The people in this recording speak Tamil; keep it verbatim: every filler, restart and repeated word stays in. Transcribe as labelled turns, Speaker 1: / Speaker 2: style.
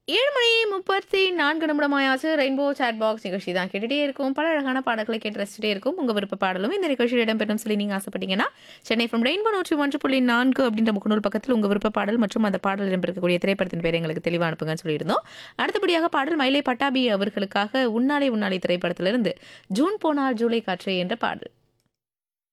Speaker 1: ஏழு மணி முப்பத்தி நான்கு நிமிடமாயாச்சு. ரெயின்போ சாட் பாக்ஸ் நிகழ்ச்சி தான் கேட்டுட்டே இருக்கும். பல அழகான பாடல்களை கேட்டு ரசிச்சுட்டே இருக்கும். உங்க விருப்ப பாடலும் இந்த நிகழ்ச்சியில் இடம்பெறும் சொல்லி நீங்க ஆசைப்பட்டீங்கன்னா, சென்னை ஃப்ரம் ரெயின்போ நூற்றி ஒன்று புள்ளி நான்கு அப்படின்ற முகநூல் பக்கத்தில் உங்க விருப்ப பாடல் மற்றும் அந்த பாடல் இடம்பெறக்கூடிய திரைப்படத்தின் பேரை எங்களுக்கு தெளிவா அனுப்புங்கன்னு சொல்லியிருந்தோம். அடுத்தபடியாக பாடல் மயிலை பட்டாபி அவர்களுக்காக உன்னாலே உன்னாலே திரைப்படத்திலிருந்து ஜூன் போனால் ஜூலை காற்றே என்ற பாடல்.